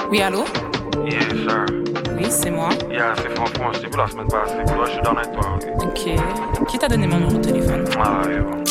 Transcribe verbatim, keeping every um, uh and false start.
Oui, allô? Yes, sir. Oui, c'est moi. Yeah, c'est Franck, je t'ai vu la semaine passée. Toi, je suis dans avec toi. Ok. Qui t'a donné mon numéro de téléphone? Ah, ouais, bon.